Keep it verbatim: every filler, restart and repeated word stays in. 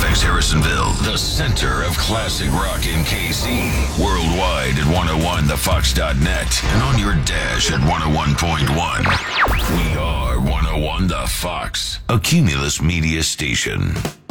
Halifax, Harrisonville, the center of classic rock in K C. Worldwide at one oh one the fox dot net and on your dash at one oh one point one. We are one oh one The Fox, a Cumulus Media station.